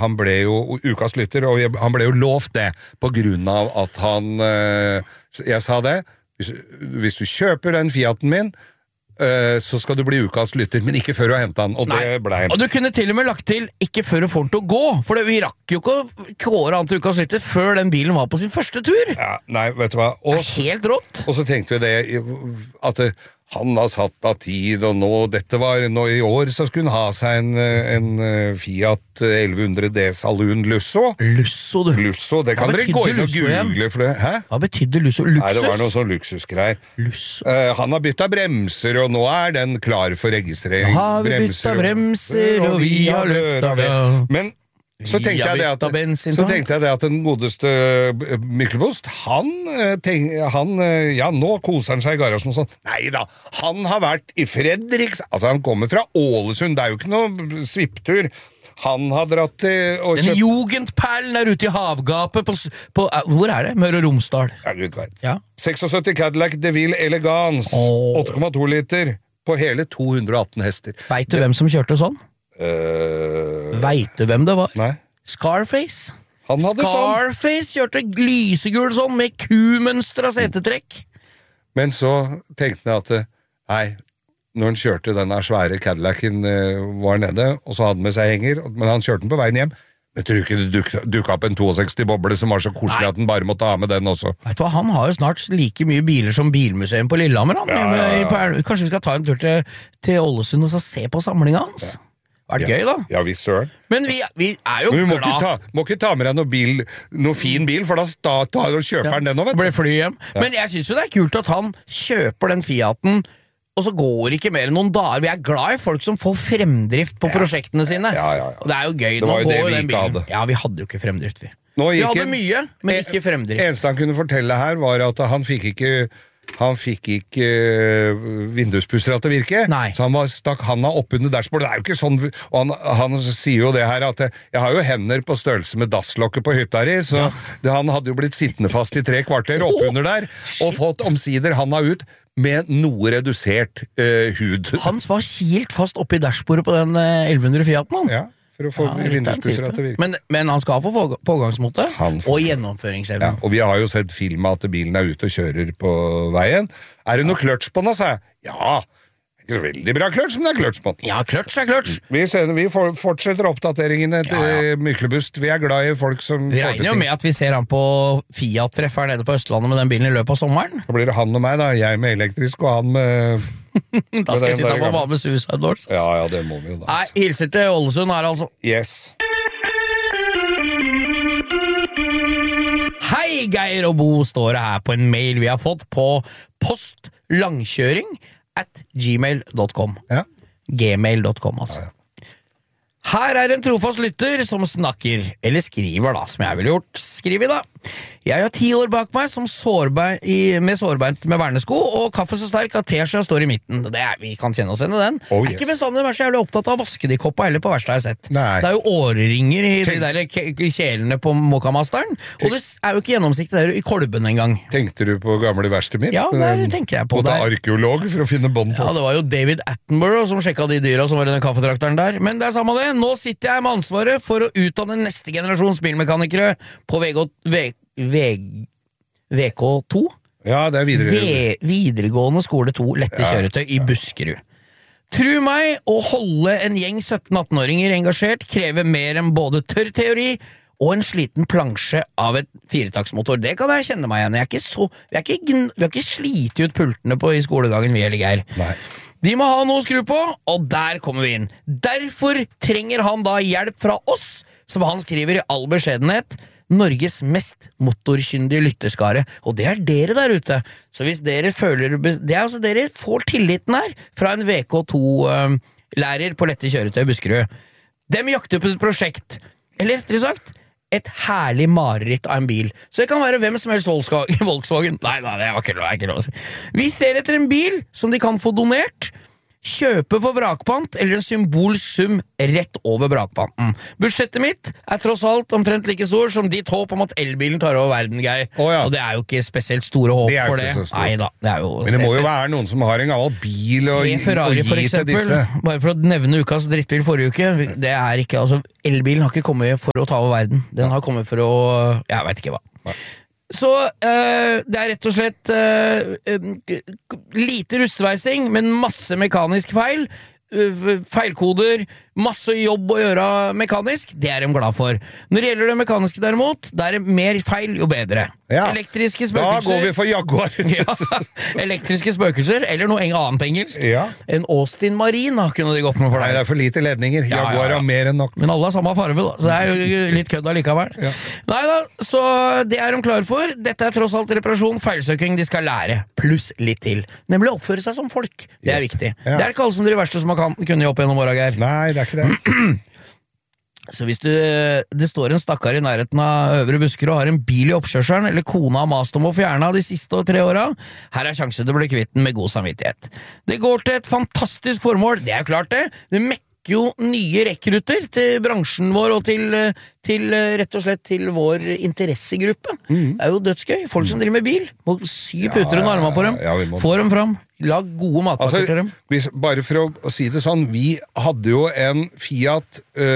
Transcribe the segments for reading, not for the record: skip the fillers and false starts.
han ble jo ukas lytter, og han ble jo lovt det, på grunn av at han, jeg sa det, hvis du kjøper den Fiaten min, så skal du bli ukas lytter, men ikke før du har hentet den, og det ble han. Og du kunne til og med lagt til, ikke før du får den til å gå, for vi rakk jo ikke å kåre han til ukas lytter før den bilen var på sin første tur. Ja, nei, vet du hva? Og, det helt rått. Og så tenkte vi det, at han har satt av tid, og nå i år så skulle han ha seg en Fiat 1100D Saloon Lusso. Lusso, du. Lusso, det kan dere gå inn og google for det. Hæ? Hva betydde Lusso? Luksus? Nei, det var noe sånn luksusgreier. Lusso. Han har byttet bremser, og nå den klar for registrering. Nå har vi byttet bremser, og vi har løftet det. Men så tenkte jeg det at den godeste Myklebost, nå koser han seg i garasjen og sånn. Neida, han har vært i Fredriks, altså han kommer fra Ålesund, det jo ikke noe svipptur. Han har dratt til den jugendperlen der ute i havgapet på hvor det? Møre og Romsdal. Ja, Gud vet. Ja. 76 Cadillac DeVille Elegance, 8,2 liter, på hele 218 hester. Vet du hvem som kjørte sånn? Vet du hvem det var? Nei. Scarface. Han hadde Scarface kjørte lysegul sånn med Q-mønstra setetrekk. Men så tenkte han at nei, når han kjørte denne svære Cadillacen var nede, og så hadde han med seg henger, men han kjørte den på veien hjem. Jeg tror ikke det dukket opp en 62-boble som var så koselig at den bare måtte ha med den også. Vet du hva, han har jo snart like mye biler som Bilmuseum på Lillehammer. Kanskje vi skal ta en tur til Ålesund og så se på samlingen hans? Er det gøy da? Ja, visst søren. Men vi jo men vi glad. Må ikke ta med deg noe fin bil, for da tar du kjøperen den nå, vet du. Blir fly hjem. Ja. Men jeg synes jo det kult at han kjøper den Fiaten, og så går ikke mer enn noen dager. Vi glad i folk som får fremdrift på prosjektene sine. Ja. Og det jo gøy. Det var jo det vi ikke hadde. Ja, vi hadde jo ikke fremdrift, vi. Vi hadde mye, men ikke fremdrift. Eneste han kunne fortelle her var at han fikk ikke vinduspussere til å virke. Nei. Så han stakk handa opp under dashbordet. Det jo ikke sånn, og han sier jo det her at jeg har jo hender på størrelse med dasslokket på hytta di, så han hadde jo blitt sittende fast i 3 kvarter oppunder der, og fått omsider handa ut med noe redusert hud. Hans var kilt fast oppi dashbordet på den 1100 Fiaten, han. Ja, for å få vinduspussere til å virke. Men han skal få pågangsmote og gjennomføringsevne. Ja, og vi har jo sett film at bilen ute og kjører på veien. Det noe kløtsj på den, sa jeg? Ja, ikke så veldig bra kløtsj, men det kløtsj på den. Ja, kløtsj. Vi fortsetter oppdateringene til Myklebust. Vi glad i folk som vi regner jo med at vi ser han på Fiat-treff her nede på Østlandet med den bilen i løpet av sommeren. Da blir det han og meg da, jeg med elektrisk og han med... Da skal jeg sitte på banen med Suicide Doors. Ja, det må vi jo da. Nei, hilser til Ålesund her altså. Yes. Hei, Geir og Bo, står det her på en mail vi har fått på postlangkjøring@gmail.com. Ja. Gmail.com, altså. Ja. Her en trofast lytter som snakker, eller skriver da, som jeg ville gjort. Skriv i da. Jeg har 10 år bak meg som med sårbeint med vernesko, og kaffe så sterk at teskjea står i midten. Vi kan kjenne oss igjen i den. Yes. Ikke bestandig så jævlig opptatt av å vaske de koppa heller på verste jeg har sett. Nei. Det jo årringer i de der kjelene på Mokamasteren, og det jo ikke gjennomsiktig der i kolben en gang. Tenkte du på gamle verkstedet mitt? Ja, der tenker jeg på det. Måtte arkeolog for å finne bånd på. Ja, det var jo David Attenborough som sjekka de dyra som var i den kaffetrakteren der, men det samme det. Nå sitter jeg med ansvaret for å utdanne neste generasjons bilmekanikere på VK2? Ja, det videregående skole 2 lette kjøretøy i Buskerud. Tro meg, å holde en gjeng 17-18-åringer engasjert krever mer enn både tørr teori og en sliten plansje av et 4-taktsmotor. Det kan jeg kjenne meg igjen. Vi har ikke slitt ut pultene i skolegangen, vi eller Geir. Nei. De må ha noe å skru på, og der kommer vi inn. Derfor trenger han da hjelp fra oss, som han skriver i all beskjedenhet, Norges mest motorkyndige lytterskare, og det dere der ute. Så hvis dere føler det altså dere får tilliten her fra en VK2-lærer på lette kjøretøy i Buskerud. Dem jakter på et prosjekt, eller rettere sagt, et herlig mareritt av en bil. Så det kan være hvem som helst Volkswagen. Nei, det var ikke lov å si. Vi ser etter en bil som de kan få donert. kjøpe for vrakpant eller en symbolsk sum rett over vrakpanten. Budsjettet mitt tross alt omtrent like stor som ditt håp om at elbilen tar over verden, Geir. Ja. Og det jo ikke spesielt store håp for det. Neida, det jo men det må jo være noen som har en gammel bil og Ferrari, for eksempel. Bare for å nevne ukas drittbil forrige uke. Det ikke, altså, elbilen har ikke kommet for å ta over verden. Den har kommet for å jeg vet ikke hva. Nei. Så det rett og slett lite russveising, men masse mekanisk feil, feilkoder, masse jobb å gjøre mekanisk, det de glad for. Når det gjelder det mekaniske derimot, det mer feil jo bedre. Ja. Elektriske spøkelser. Da går vi for Jaguar. Ja, elektriske spøkelser, eller noe annet engelsk. Ja. En Austin Marine kunne de gått med for deg. Nei, det for lite ledninger. Jaguar har mer enn nok. Men alle har samme farve, da, så det jo litt kødd allikevel. Ja. Neida, så det de klar for. Dette tross alt reparasjon, feilsøking de skal lære, pluss litt til. Nemlig oppføre seg som folk. Det viktig. Ja. Det ikke alle som de verste som man kunne jobbe gjennom året, Geir. Nei, det ikke det. Så hvis det står en stakkar i nærheten av Øvre Buskerud og har en bil i oppkjørselen, eller kona har mast om å fjerne de siste 3 åra, her sjanse til å bli kvitt den med god samvittighet. Det går til et fantastisk formål, det klart det. Det mekker jo nye rekrutter til bransjen vår og til rett og slett til vår interessegruppe. Det jo dødsgøy. Folk som driver med bil, må sy puter under armene på dem, få dem fram. Lag gode matpakker til dem. Bare for å si det sånn, vi hadde jo en Fiat,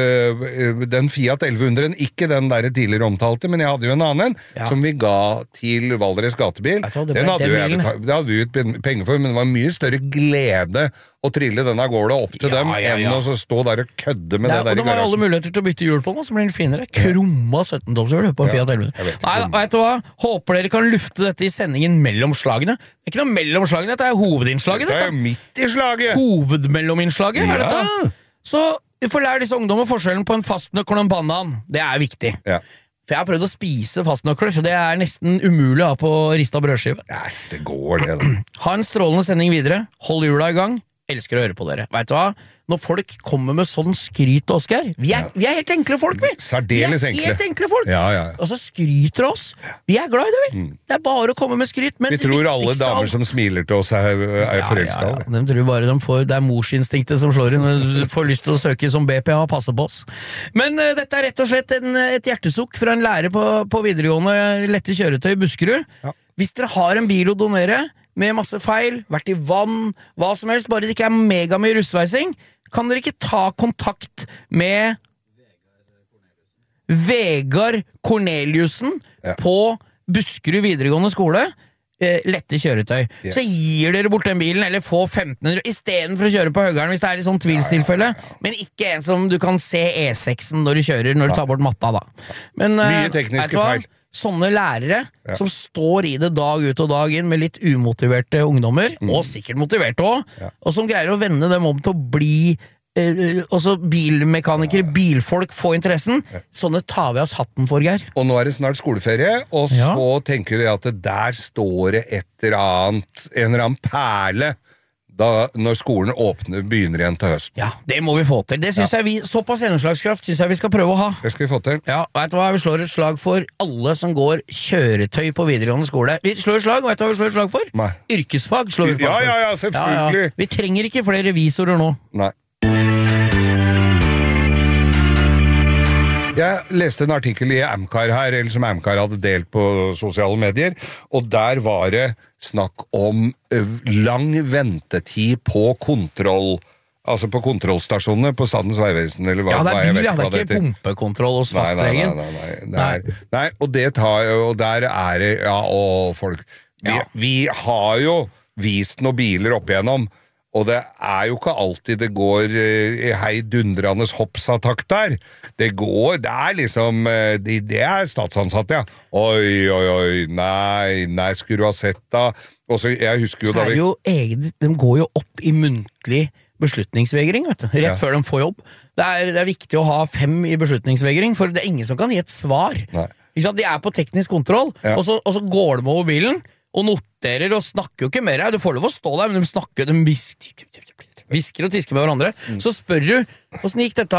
den Fiat 1100, ikke den der tidligere omtalte, men jeg hadde jo en annen, som vi ga til Valdres Gatebil. Den hadde vi jo penger for, men det var mye større glede å trille den av gårde opp til dem, enn å stå der og kødde med det der i garasjen. Og de har alle muligheter til å bytte hjul på den, så blir den finere. Krumma 17-tomshjul på Fiat 1100. Nei, vet du hva? Håper dere kan lufte dette i sendingen mellom slagene. Det ikke noe mellom slagene, dette hovedinnslaget. Dette jo midt i slaget. Hovedmellominnslaget er dette. Så vi får lære disse ungdommer forskjellen på en fastnøkkel og en banan. Det viktig. Ja. For jeg har prøvd å spise fastnøkler, så det nesten umulig å ha på rista brødskive. Yes, det går det da. Ha en strålende sending videre. Hold jula i gang. Elsker å høre på dere. Vet du hva? Når folk kommer med sånn skryt, Oskar, vi helt enkle folk, vi. Særdeles enkle. Vi helt enkle folk. Ja. Og så skryter oss. Vi glad i det, vi. Det bare å komme med skryt. Men vi tror alle damer som smiler til oss forelsket. Ja. De tror bare det morsinstinktet som slår inn. Du får lyst til å søke som BPA og passe på oss. Men dette rett og slett et hjertesukk fra en lærer på videregående lette kjøretøy i Buskerud. Ja. Hvis dere har en bil å donere, med masse feil, vært i vann, hva som helst, bare det ikke megamye russveising, kan dere ikke ta kontakt med Vegard Corneliusen på Buskerud videregående skole, lette kjøretøy. Så gir dere bort den bilen, eller få 1500 i stedet for å kjøre på høggeren hvis det i sånn tvilstilfelle, men ikke en som du kan se E6-en når du kjører, når du tar bort matta da. Men, mye tekniske feil. Sånne lærere som står i det dag ut og dag inn med litt umotiverte ungdommer, og sikkert motiverte også, og som greier å vende dem om til å bli også bilmekanikere, bilfolk, få interessen. Sånne tar vi oss hatten for, Geir. Og nå det snart skoleferie, og så tenker vi at der står det en eller annen perle når skolen begynner igjen til høsten. Ja, det må vi få til. Det synes jeg såpass gjennomslagskraft synes jeg vi skal prøve å ha. Det skal vi få til. Ja, vet du hva? Vi slår et slag for alle som går kjøretøy på videregående skole. Vi slår et slag, vet du hva vi slår et slag for? Nei. Yrkesfag slår vi for. Ja, selvfølgelig. Vi trenger ikke flere revisorer nå. Nei. Jeg leste en artikkel i Amcar her, eller som Amcar hadde delt på sosiale medier, og der var det snakk om lang ventetid på kontroll, altså på kontrollstasjonene på Statens Vegvesen, eller hva det bil, det ikke pumpekontroll hos fastlegen. Nei, og det tar jo, og der det, og folk, vi har jo vist noen biler opp igjennom, og det jo ikke alltid det går heidundrende hoppsatakt der. Det liksom, det statsansatte, ja. Oi, nei, skulle du ha sett da. Og så, jeg husker jo da de går jo opp i muntlig beslutningsvegring, vet du, rett før de får jobb. Det viktig å ha 5 i beslutningsvegring, for det ingen som kan gi et svar. Nei. De på teknisk kontroll, og så går de over bilen, og noterer og snakker jo ikke mer. Du får lov å stå der, men de snakker, de visker og tisker med hverandre. Så spør du, hvordan gikk dette?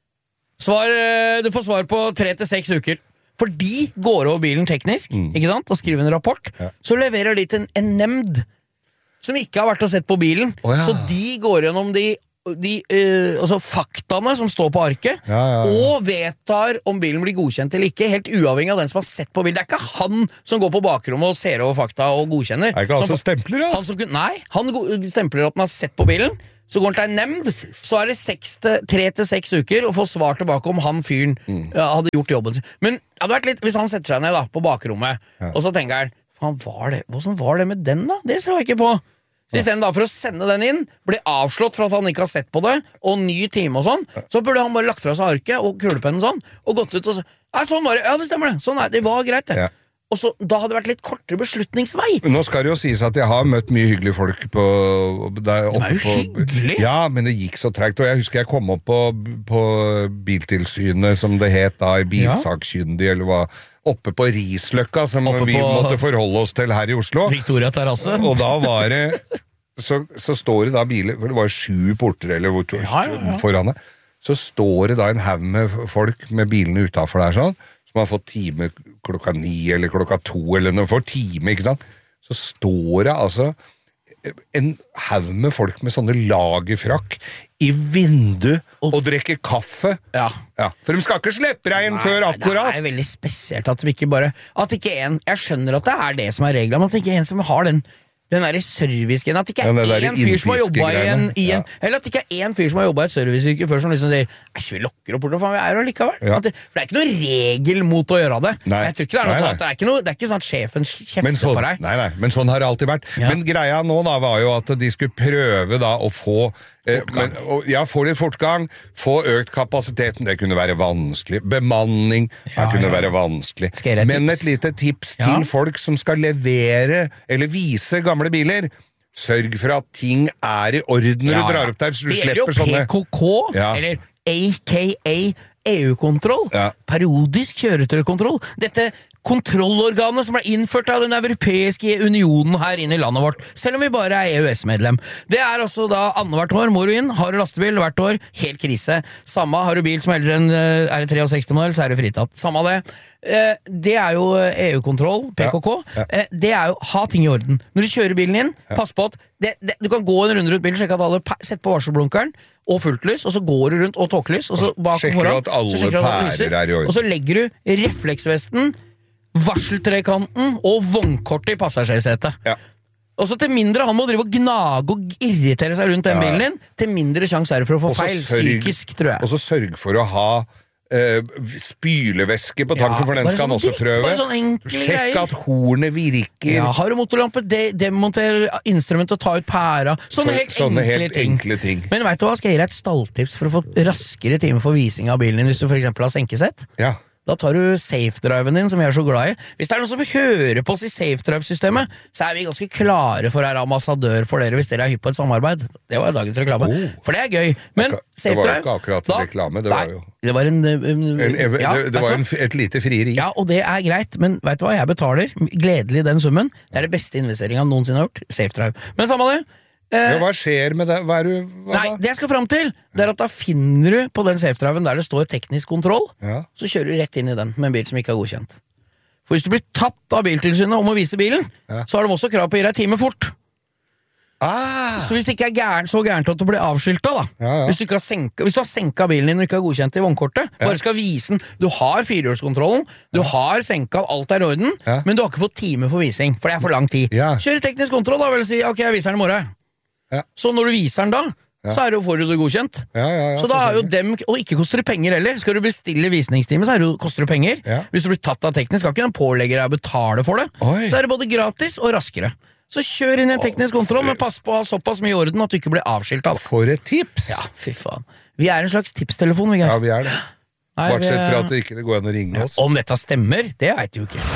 Du får svar på 3 til 6 uker. For de går over bilen teknisk, ikke sant? Og skriver en rapport. Så leverer de til en nemnd. Så som ikke har vært og sett på bilen. Så de går gjennom de altså faktaene som står på arket, og vedtar om bilen blir godkjent eller ikke, helt uavhengig av den som har sett på bilen. Det er ikke han som går på bakrommet og ser over fakta og godkjenner. Er ikke han som stempler, da? Nei, han stempler at han har sett på bilen. Så går han til en nemnd, så er det 3 til 6 uker å få svar tilbake om han fyren hadde gjort jobben sin. Men det hadde vært litt, hvis han setter seg ned da, på bakrommet, og så tenker han, faen, hvordan var det med den da? Det ser jeg ikke på. Så i stedet da for å sende den inn, bli avslått for at han ikke har sett på det, og ny time og sånn, så burde han bare lagt fra seg arket og kulepennen sånn, og gått ut og så, sånn var det, ja det stemmer det, sånn det var greit det. Og så, da hadde det vært litt kortere beslutningsvei. Nå skal det jo sies at jeg har møtt mye hyggelige folk på... Det er jo hyggelig. Ja, men det gikk så tregt, og jeg husker jeg kom opp på Biltilsynet, som det het da, i bilsakskyndig, eller hva, oppe på Risløkka, som vi måtte forholde oss til her i Oslo. Victoria Terrasse. Og da var det... Så står det da biler, for det var 7 porter, eller foran det, så står det da en haug med folk med bilene utenfor der sånn, som har fått time klokka 9 eller klokka 2 eller noe, får time, ikke sant? Så står det altså en haug med folk med sånne lagerfrakk i vindu og drikker kaffe. Ja. For de skal ikke slippe deg inn før akkurat. Det er veldig spesielt at de ikke bare, jeg skjønner at det er det som er reglene, men at det ikke er en som har den der servicegreien, at det ikke er en fyr som har jobbet eller at det ikke er en fyr som har jobbet i et serviceyrke før som liksom sier, vi lokker opp bort, faen, vi er jo likevel. For det er ikke noe regel mot å gjøre det. Jeg tror ikke det er noe sånt, det er ikke sånn at sjefen kjefter på deg. Nei, men sånn har det alltid vært. Men greia nå da var jo at de skulle prøve da å få få litt fortgang, få økt kapasiteten, det kunne være vanskelig, bemanning, det kunne være vanskelig, men et lite tips til folk som skal levere eller vise gamle biler, sørg for at ting er i orden når du drar opp der, så du slipper sånne. Det gjelder jo PKK, eller AKA EU-kontroll, periodisk kjøretøykontroll, dette kontrollorganet som ble innført av den europeiske unionen her inne i landet vårt, selv om vi bare er EØS-medlem. Det er altså da annethvert år, må du inn, har du lastebil hvert år, helt krise. Samme, har du bil som eldre enn er det 63-modell, så er du fritatt. Samme det. Det er jo EU-kontroll, PKK. Det er jo, ha ting i orden. Når du kjører bilen inn, pass på at du kan gå en runde rundt bilen, sjekke at alle sett på varselblunkeren, og fullt lys, og så går du rundt og tåkelys, og så bak og foran, at alle pærer er i orden. og så legger du refleksvesten, varseltrekanten og vognkortet i passasjersetet. Og så til mindre han må drive og gnage og irritere seg rundt den bilen din, til mindre sjanse er det for å få feil, psykisk, tror jeg. Og så sørg for å ha spylevæske på tanken, for den skal han også prøve. Sjekk at hornet virker. Har du motorlampe, demonter instrument og ta ut pæra. Sånne helt enkle ting. Men vet du hva, skal jeg gi deg et stalltips for å få raskere time for vising av bilen din, hvis du for eksempel har senkesett? Da tar du safe-driven din, som vi er så glad i. Hvis det er noen som hører på oss i safe-drive-systemet, så er vi ganske klare for å være ambassadør for dere, hvis dere er hypp på et samarbeid. Det var dagens reklame. For det er gøy. Men safe-drive... Det var jo ikke akkurat reklame, det var jo... Det var et lite frieri. Ja, og det er greit, men vet du hva, jeg betaler gledelig den summen. Det er det beste investeringen han noensinne har gjort. Safe-drive. Men samme det. Hva skjer med det? Nei, det jeg skal frem til, det er at da finner du på den safe-driven der det står teknisk kontroll, så kjører du rett inn i den med en bil som ikke er godkjent. For hvis du blir tatt av Biltilsynet om å vise bilen, så har de også krav på å gi deg time fort. Så hvis det ikke er så gærent at du blir avskiltet da, hvis du har senket bilen din og ikke har godkjent i vognkortet, bare skal vise den, du har 4-hjulskontrollen, du har senket, alt er i orden, men du har ikke fått time for vising, for det er for lang tid. Kjører teknisk kontroll da, vil si, ok, jeg viser den i morgen. Så når du viser den da, så er det jo får du godkjent. Så da er jo dem, og ikke koster det penger heller. Skal du bestille visningstime, så koster det penger. Hvis du blir tatt av teknisk, skal ikke den pålegger deg å betale for det. Så er det både gratis og raskere. Så kjør inn i en teknisk kontroll, men pass på å ha såpass mye i orden at du ikke blir avskilt av. For et tips! Ja, fy faen. Vi er en slags tipstelefon, vi. Ja, vi er det. Bortsett fra at det ikke går an å ringe oss. Om dette stemmer, det vet du ikke.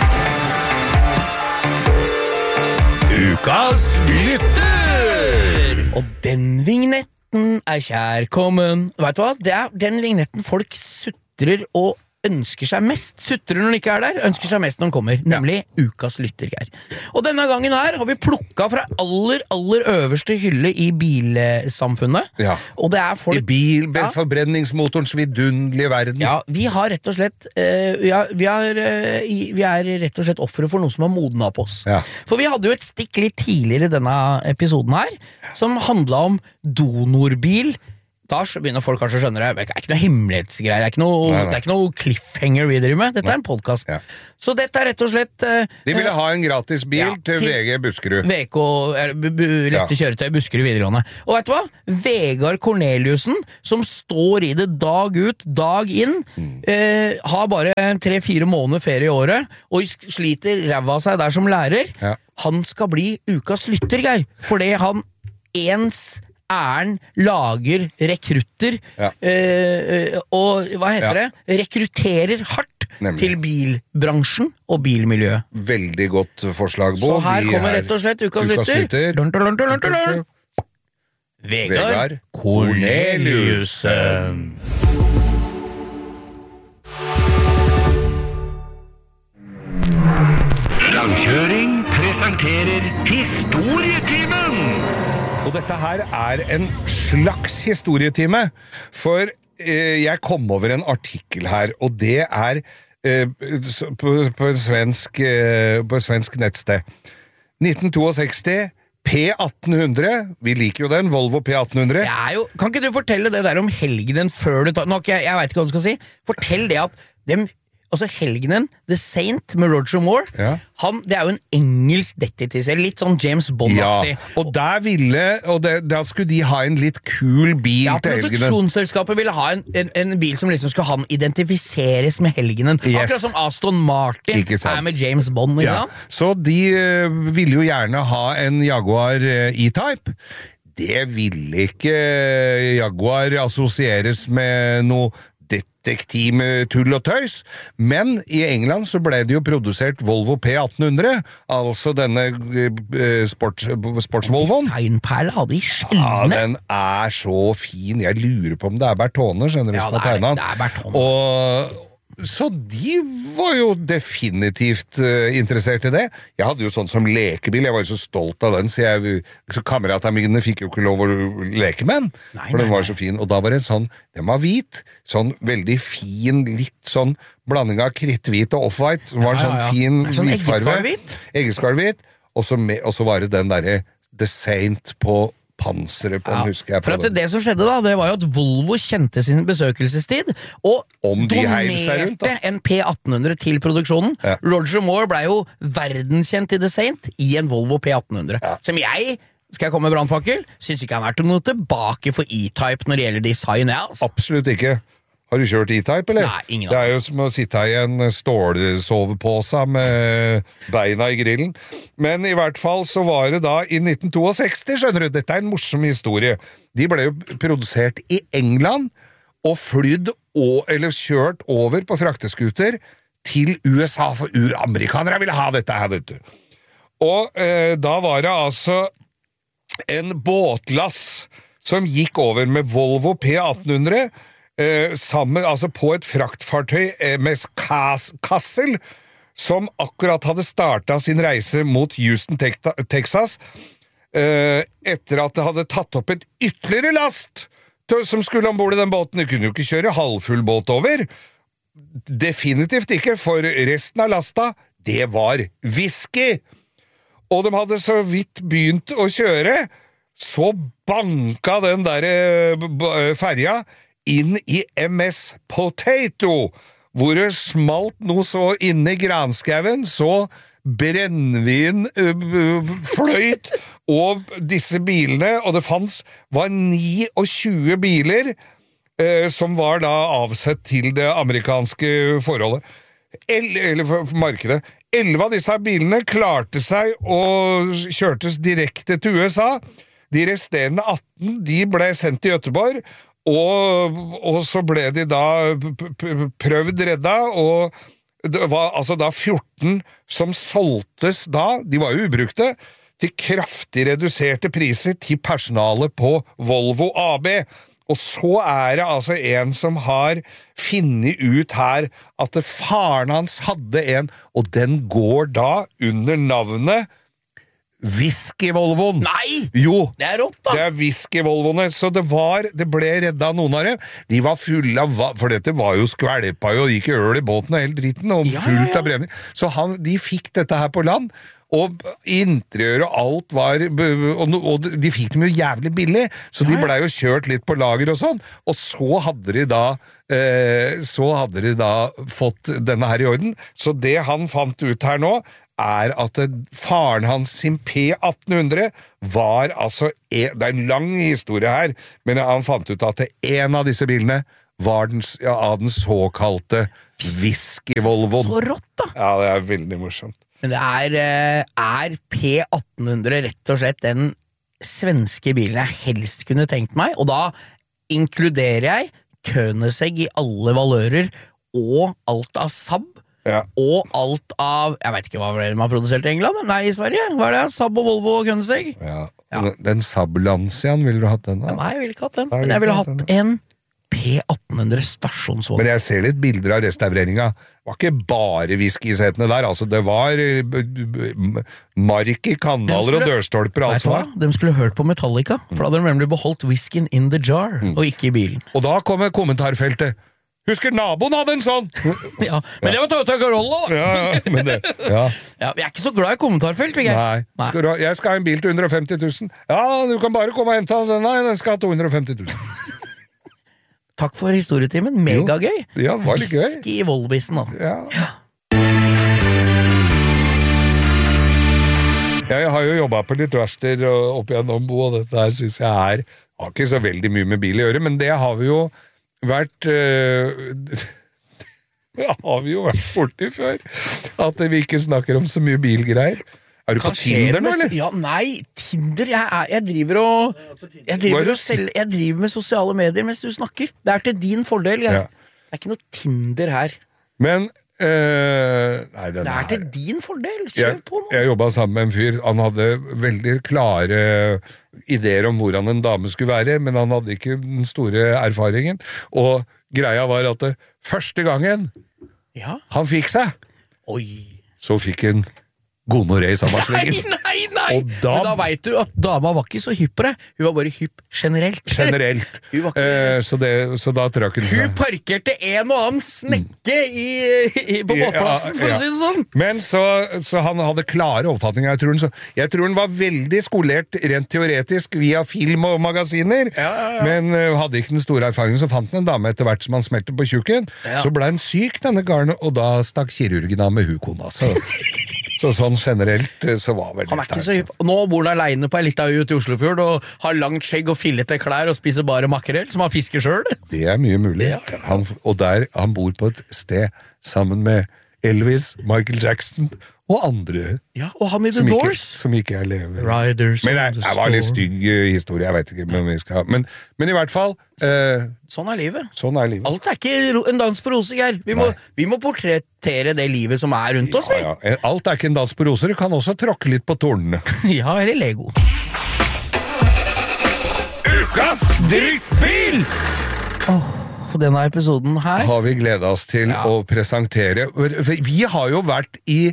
Ukas lytter! Og den vignetten er kjærkommen. Vet du hva? Det er den vignetten folk sutrer og ønsker seg mest, sutrer når den ikke der, ønsker seg mest når den kommer, nemlig ukas lytter, Geir. Og denne gangen her har vi plukket fra aller øverste hylle i bilsamfunnet. Ja. Og det er folk... I forbrenningsmotorens vidunderlige verden. Ja, vi har rett og slett vi er rett og slett offre for noe som har modnet på oss. Ja. For vi hadde jo et stikk litt tidligere i denne episoden her, som handlet om donorbil. Da begynner folk kanskje å skjønne det. Det er ikke noe hemmelighetsgreier, det er ikke noe cliffhanger vi driver med. Dette er en podcast. Ja. Så dette er rett og slett de ville ha en gratis bil til VG Buskerud. VK, lette kjøretøy Buskerud videregående. Og vet du hva? Vegard Corneliusen, som står i det dag ut, dag inn, har bare 3-4 måneder ferie i året, og sliter ræva av seg der som lærer. Ja. Han skal bli ukas lytter, Geir, fordi han æren lager rekrutter og hva heter det? Rekrutterer hardt til bilbransjen og bilmiljøet. Veldig godt forslag, Bo. Så her kommer rett og slett ukas lytter. Vegard Corneliusen. Langkjøring presenterer Historietimen! Og dette her er en slags historietime, for jeg kom over en artikkel her, og det er på et svensk nettsted. 1962, P1800, vi liker jo den, Volvo P1800. Kan ikke du fortelle det der om helgenen før du tar... Jeg vet ikke hva du skal si. Fortell det at helgenen, The Saint med Roger Moore, det er jo en engelsk detektivserie, litt sånn James Bond-aktig. Ja, og da skulle de ha en litt kul bil til helgenen. Produksjonsselskapet ville ha en bil som liksom skulle identifiseres med helgenen. Yes. Akkurat som Aston Martin er med James Bond. Så de ville jo gjerne ha en Jaguar E-Type. Det ville ikke Jaguar assosieres med noe detektiv med tull og tøys, men i England så ble det jo produsert Volvo P1800, altså denne sports-Volvoen. Designperle hadde de sjeldne. Ja, den er så fin. Jeg lurer på om det er Bertone, skjønner du, som har tegnet den. Det er Bertone. Så de var jo definitivt interessert i det. Jeg hadde jo sånn som lekebil, jeg var jo så stolt av den, så kameratene mine fikk jo ikke lov å leke med den, for den var så fin. Og da var det sånn, den var hvit, sånn veldig fin, litt sånn blanding av kritthvit og off-white, som var sånn fin hvitfarve. Eggeskarhvit. Og så var det den der The Saint på panseret på den, husker jeg. For at det som skjedde da, det var jo at Volvo kjente sin besøkelsestid, og donerte en P1800 til produksjonen. Ja. Roger Moore ble jo verdenskjent i The Saint i en Volvo P1800. Ja. Som skal jeg komme med brandfakkel, synes ikke han har vært noe tilbake for E-Type når det gjelder design. Absolutt ikke. Har du kjørt E-Type, eller? Nei, ingen. Det er jo som å sitte i en stålsovepåse med beina i grillen. Men i hvert fall så var det da i 1962, skjønner du, dette er en morsom historie. De ble jo produsert i England og kjørt over på frakteskuter til USA, for amerikanere ville ha dette her, vet du. Og da var det altså en båtlass som gikk over med Volvo P1800 altså på et fraktfartøy med Kassel, som akkurat hadde startet sin reise mot Houston, Texas, etter at det hadde tatt opp et ytterligere last som skulle ombord i den båten. De kunne jo ikke kjøre halvfull båt over. Definitivt ikke, for resten av lasta, det var whisky. Og de hadde så vidt begynt å kjøre, så banka den der ferja inn i MS Potato, hvor det smalt noe så inne i granskauen, så brennvin fløyt, og disse bilene, og det var 29 biler, som var da avsett til det amerikanske forholdet, eller markedet. 11 av disse bilene klarte seg og kjørtes direkte til USA. De resterende 18, de ble sendt til Göteborg, og så ble de da prøvd redda, og det var altså da 14 som solgtes da, de var jo ubrukte, til kraftig reduserte priser til personalet på Volvo AB. Og så det altså en som har finnet ut her at faren hans hadde en, og den går da under navnet Whisky-Volvoen. Nei! Jo, Det rått, da. det Whisky-Volvoene, så det ble redda noen av dem. De var fulle av for dette var jo skvelpa jo, gikk øl i båten og hele dritten, og fullt av brevning. Så de fikk dette her på land, og interiør og alt var, og de fikk dem jo jævlig billig, så de ble jo kjørt litt på lager og sånn, og så hadde de da fått denne her i orden. Så det han fant ut her nå, at faren hans sin P1800 var altså, det en lang historie her, men han fant ut at en av disse bilene var av den såkalte Whisky-Volvoen. Så rått, da. Ja, det veldig morsomt. Men det P1800 rett og slett den svenske bilen jeg helst kunne tenkt meg, og da inkluderer jeg Koenigsegg i alle valører, og alt av Saab, og alt av, jeg vet ikke hva de har produsert i England, nei, i Sverige, hva det? Saab og Volvo og Koenigsegg? Ja. Den Saab Lanciaen, ville du hatt den da? Nei, jeg ville ikke hatt den, men jeg ville hatt en P1800 stasjonsvogn. Men jeg ser litt bilder av restaureringa. Det var ikke bare whiskysetene der, altså det var mark i kanaler og dørstolper og alt sånt. De skulle hørt på Metallica, for da hadde de nemlig beholdt whiskyen in the jar, og ikke i bilen. Og da kommer kommentarfeltet. Husker naboen hadde en sånn! Ja, men det var Toyota Corolla, da! Ja, men det, ja. Ja, vi ikke så glad i kommentarfelt, Vigge. Nei. Jeg skal ha en bil til 150 000. Ja, du kan bare komme og hente den. Nei, den skal ha 250 000. Takk for historietimen, megagøy. Ja, var litt gøy. Whisky i Volbissen, altså. Ja. Jeg har jo jobbet på litt verksteder opp igjennom Bo, og dette her synes jeg har ikke så veldig mye med bil å gjøre, men det har vi jo vært borti før, at vi ikke snakker om så mye bilgreier. Er du på Tinder nå, eller? Ja, nei, Tinder, jeg driver med sosiale medier mens du snakker. Det til din fordel, Det ikke noe Tinder her. Men nei, det til din fordel, kjør på nå. Jeg jobbet sammen med en fyr, han hadde veldig klare ideer om hvordan en dame skulle være, men han hadde ikke den store erfaringen, og greia var at første gangen han fikk seg, så fikk han gonoré i samme slengen. Nei! Men da vet du at dama var ikke så hypp på det. Hun var bare hypp generelt. Så da trakk hun seg. Hun parkerte en og annen snekke på båtplassen, for å si det sånn. Men så han hadde klare oppfatninger. Jeg tror han var veldig skolert rent teoretisk via film og magasiner, men hadde ikke den store erfaringen. Så fant han en dame etter hvert som han smelte på tjukken. Så ble han syk, denne garen, og da stakk kirurgen av med hukona. Så sånn generelt så var vel han ikke så hypp. Nå bor han alene på ei lita øy ute i Oslofjord og har langt skjegg og fillete klær og spiser bare makrell, som han fisker sjøl. Det mye mulig. Han bor på et sted sammen med Elvis, Michael Jackson og andre. Ja, og han i The Doors. Som ikke lever. Riders. Men det var litt stygg historie, jeg vet ikke om vi skal ha. Men i hvert fall sånn livet. Alt ikke en dans på roser, Geir. Vi må portrettere det livet som rundt oss. Ja. Alt ikke en dans på roser, du kan også tråkke litt på tornene. Ja, eller Lego. Ukas drittbil! Denne episoden her har vi gledet oss til å presentere. Vi har jo vært i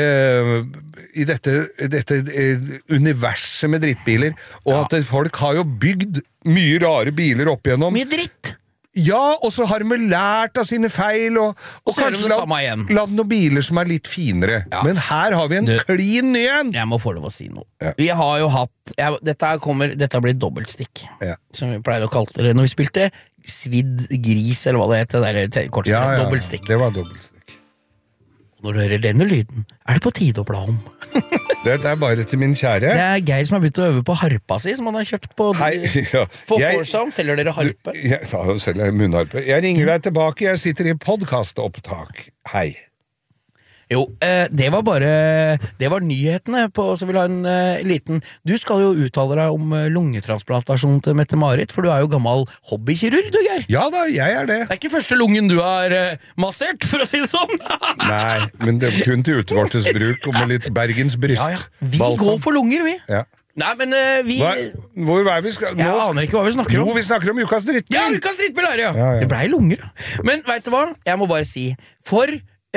dette universet med drittbiler, og at folk har jo bygd mye rare biler opp igjennom. Mye dritt! Ja, og så har de lært av sine feil, og kanskje lagd noen biler som litt finere. Men her har vi en klin ny en! Jeg må få lov å si noe. Vi har jo hatt dette blir dobbeltstikk, som vi pleier å kalle det når vi spilte svidd gris, eller hva det heter, dobbeltstikk. Det var dobbeltstikk. Når du hører denne lyden, det på tide å bla om. Det bare til min kjære. Det Geir som har begynt å øve på harpa si, som han har kjøpt på Forsound. Selger dere harpe? Ja, selger munnharpe. Jeg ringer deg tilbake, jeg sitter i podcastopptak. Hei. Jo, det var nyhetene så vil ha en liten. Du skal jo uttale deg om lungetransplantasjon til Mette-Marit, for du jo gammel hobbykirurg, du, Geir. Ja da, jeg det. Det ikke første lungen du har massert, for å si det sånn. Nei, men det kun til utvortes bruk, og med litt Bergens bryst. Vi går for lunger, vi. Ja. Nei, men vi... Hvor er vi skal... Jeg aner ikke hva vi snakker om. Jo, vi snakker om ukas drittbil. Ja, ukas drittbil er det, Ja. Det ble lunger. Men vet du hva? Jeg må bare si, for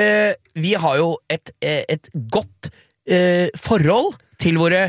vi har jo et godt forhold til våre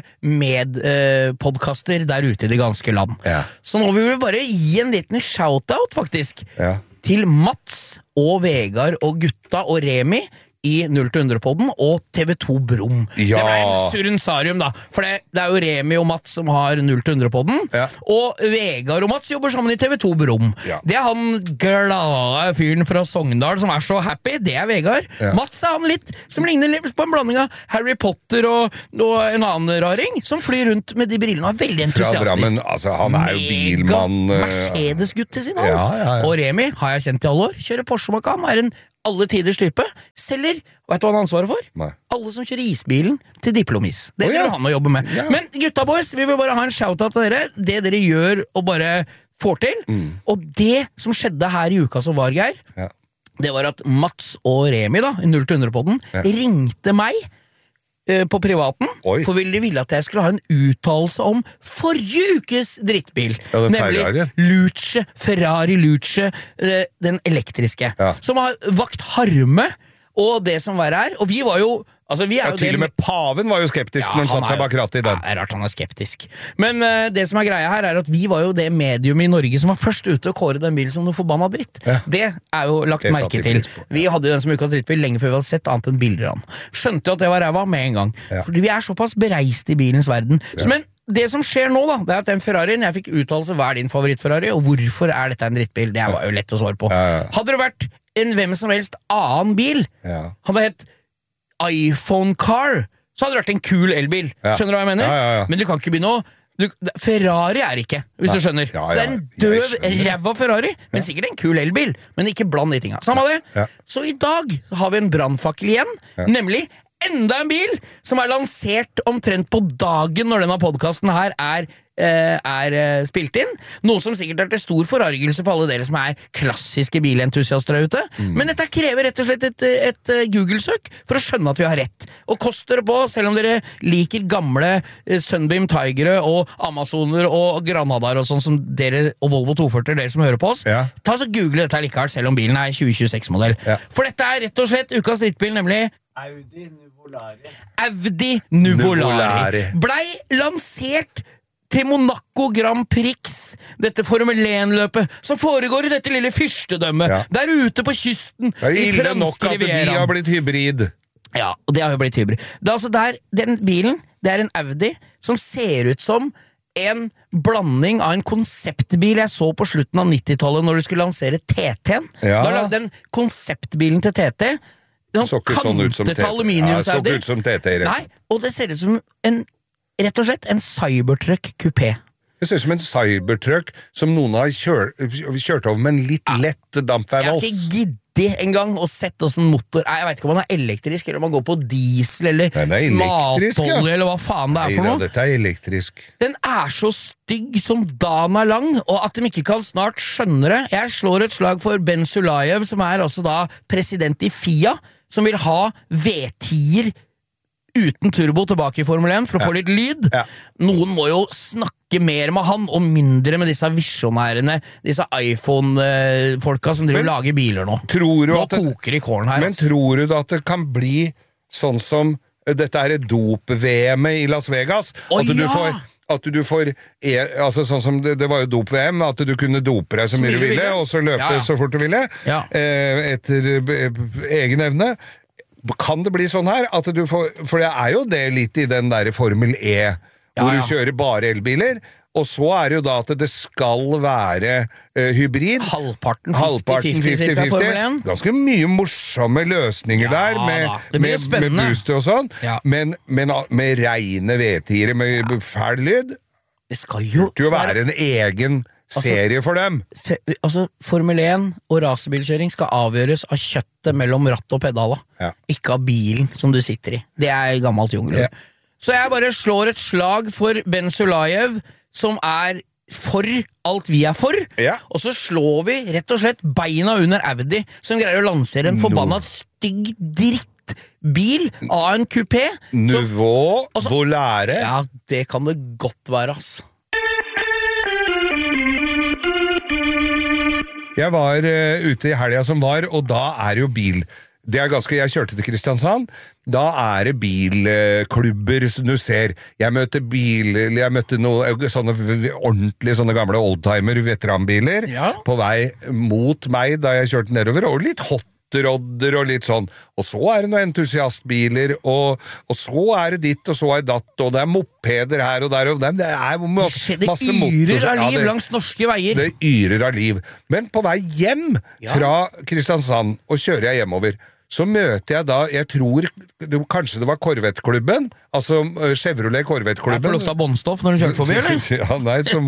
medpodcaster der ute i det ganske land. Ja. Så nå vil vi bare gi en liten shoutout, faktisk, til Mats og Vegard og gutta og Remi i 0-100-podden og TV2 Brom. Ja. Det ble en surensarium da, for det er jo Remi og Mats som har 0-100-podden, og Vegard og Mats jobber sammen i TV2 Brom. Ja. Det er han glade fyren fra Sogndal som er så happy, det er Vegard. Mats er han litt, som ligner litt på en blanding av Harry Potter og en annen raring, som flyr rundt med de brillene og er veldig entusiastisk. Fra Drammen, altså han er jo bilmann. Mercedes-gutt til sin hals. Og Remi har jeg kjent i alle år, kjører Porsche Macan, er en alle tiders type, selger, vet du hva han har ansvaret for? Nei. Alle som kjører isbilen til diplomis. Det er han å jobbe med. Men gutta boys, vi vil bare ha en shoutout til dere, det dere gjør og bare får til, og det som skjedde her i uka som var, Geir, det var at Mats og Remi da, i 0-100-podden, ringte meg på privaten, for de ville at jeg skulle ha en uttalelse om forrige ukes drittbil, nemlig Ferrari Luce, den elektriske, som har vakt harme, og det som var her, og vi var jo altså, vi er jo til og med paven var jo skeptisk når han satt seg bak rattet i den. Ja, det er rart han er skeptisk. Men det som er greia her er at vi var jo det medium i Norge som var først ute å kåre den bilen som noe forbanna dritt. Det er jo lagt merke til. Vi hadde jo den som ukas drittbil lenge før vi hadde sett annet enn bilder av den. Skjønte jo at det var ræva med en gang. Fordi vi er såpass bereist i bilens verden. Men det som skjer nå da, det er at den Ferrarien, jeg fikk uttalelse hva er din favoritt-Ferrari, og hvorfor er dette en drittbil? Det var jo lett å svare på. Hadde det vært en hvem som helst annen bil, hadde hett iPhone Car, så hadde det vært en kul elbil. Skjønner du hva jeg mener? Men du kan ikke begynne å Ferrari er ikke, hvis du skjønner. Så det er en døv ræva Ferrari, men sikkert en kul elbil, men ikke bland de tinga. Samme det. Så i dag har vi en brannfakkel igjen, nemlig enda en bil som er lansert omtrent på dagen når denne podcasten her er spilt inn, noe som sikkert er til stor forargelse for alle dere som er klassiske bilentusiaster der ute, men dette krever rett og slett et Google-søk for å skjønne at vi har rett, og koster det på, selv om dere liker gamle Sunbeam Tigere og Amazoner og Granadaer og sånn som dere, og Volvo 240, dere som hører på oss, ta så google dette likevel, selv om bilen er 2026-modell, for dette er rett og slett ukas drittbil, nemlig Audi Nuvolari blei lansert til Monaco Grand Prix, dette Formel 1-løpet, som foregår i dette lille fyrstedømmet, der ute på kysten. Det er ille nok at de har blitt hybrid. Ja, og det har jo blitt hybrid. Det er altså der, den bilen, det er en Audi som ser ut som en blanding av en konseptbil jeg så på slutten av 90-tallet når du skulle lansere TT-en. Da lagde den konseptbilen til TT, den så ikke sånn ut som TT. Så ikke ut som TT. Nei, og det ser ut som rett og slett en Cybertruck Coupé. Det ser ut som en Cybertruck som noen har kjørt over med en litt lett dampveivals. Jeg har ikke giddet en gang å sette oss en motor. Jeg vet ikke om den er elektrisk, eller om man går på diesel, eller smatolje, eller hva faen det er for noe. Nei, dette er elektrisk. Den er så stygg som dagen er lang, og at de ikke kan snart skjønne det. Jeg slår et slag for Ben Sulayev, som er altså da president i FIA, som vil ha V10-er uten turbo tilbake i Formel 1 for å få litt lyd. Noen må jo snakke mer med han og mindre med disse visjonærene, disse iPhone-folka som driver og lager biler nå. Nå koker i kålen her. Men tror du at det kan bli sånn som dette er et dop-VM i Las Vegas? At du får altså sånn som det var jo dop-VM, at du kunne dope deg så mye du ville, og så løpe så fort du ville, etter egen evne. Kan det bli sånn her, at du får, for det er jo det litt i den der Formel E, hvor du kjører bare elbiler, og så er det jo da at det skal være hybrid. Halvparten 50-50 Formel 1. Ganske mye morsomme løsninger der, med booster og sånn, men med reine V10-ere med fæl lyd. Det skal jo være en egen serie for dem. Altså, Formel 1 og racerbilkjøring skal avgjøres av kjøttet mellom ratt og pedala, ikke av bilen som du sitter i. Det er gammelt jungel. Så jeg bare slår et slag for Ben Sulayev, som er for alt vi er for, og så slår vi rett og slett beina under Audi, som greier å lansere en forbannet stygg dritt bil av en kupé. Nivå, Altså- volære. Ja, det kan det godt være, ass. Jeg var ute i helga som var, og da er det jo bil. Det er ganske, jeg kjørte til Kristiansand, da er det bilklubber som du ser. Jeg møtte noen sånne ordentlige, sånne gamle oldtimer, veteranbiler, Ja. på vei mot meg da jeg kjørte nedover, og litt hotrodder og litt sånn. Og så er det noen entusiastbiler, og så er det ditt, og så er det datt, og det er mopeder her og der, og det er masse Det motor. yrer av Ja, liv det- langs norske veier. Det yrer av liv. Men på vei hjem fra Kristiansand, og kjører jeg hjemover, så møter jeg da, jeg tror kanskje det var Corvette-klubben, altså Chevrolet Jeg får Corvette-klubben. lukta båndstoff når du kjørte forbi, eller? Ja, nei, som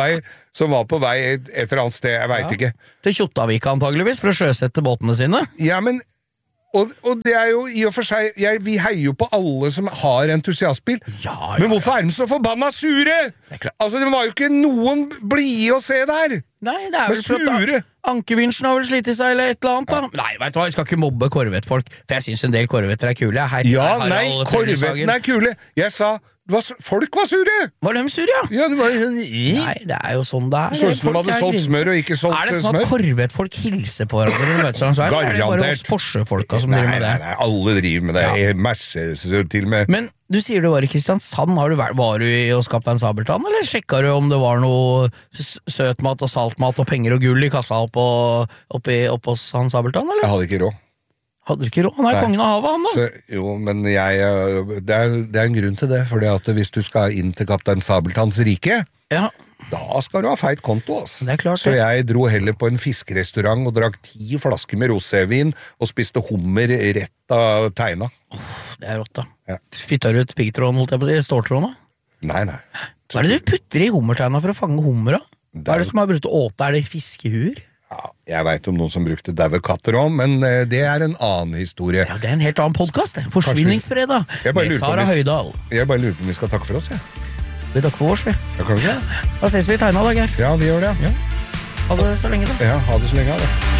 var på vei et eller annet sted, jeg vet ikke. Til Kjottavika antageligvis, for å sjøsette båtene sine. Ja, men og det er jo i og for seg vi heier jo på alle som har entusiastbil. Ja, Men hvorfor er de så forbanna sure? er klart. Altså, det var jo ikke noen blide å se der. Nei, det er Men vel for at sure. Ankevinsjen har vel slitt i seg, eller et eller annet da. Nei, vet du hva, jeg skal ikke mobbe Corvette-folk, for jeg synes en del Corvetter er kule. Ja, nei, Corvetten er kule. Jeg sa, folk var sure. Var de sure, ja? Ja, det var Nei, det er jo sånn det er. sånn som de Folk hadde er solgt grine. smør og ikke solgt Er det sånn at smør. Corvette-folk hilser på hverandre når de møtes langs veien, eller er det bare Garantert. oss Porsche-folka som Nei, driver med det? nei, alle driver med det. Mercedes til med. Men du sier du var i Kristiansand, var du i hos Kaptein Sabeltann, eller sjekka du om det var noe søtmat og saltmat og penger og gull i kassa oppe hos han Sabeltann, eller? Jeg hadde ikke råd. Hadde du ikke råd? Han er Nei. kongen av havet, han da. Så, jo, men det er en grunn til det, fordi at hvis du skal inn til Kaptein Sabeltanns rike, Ja, da skal du ha feit konto, altså. Det er klart Så det. jeg dro heller på en fiskerestaurant og drakk 10 flasker med rosévin og spiste hummer rett av teina. det er rått da. Ja. Spytter du ut piggtråden, holdt jeg på å si, ståltråden da? Nei, nei. Hva er det du putter i hummertegna for å fange hummer da? Hva er det som har brukt å åte? Er det fiskehuer? Ja, jeg vet om noen som brukte daue katter også, men det er en annen historie. Ja, det er en helt annen podcast, det. Forsvinningsfredag. Jeg bare Med lurer på om Sara vi- Høydahl. Jeg bare lurer på om vi skal takke for oss, jeg. Vi takker for oss, vi. Ja, kan vi ikke det? Da ses vi i tegna, da, Geir. Ja, vi gjør det. Ha det så lenge, da. Ja, ha det så lenge, ha det.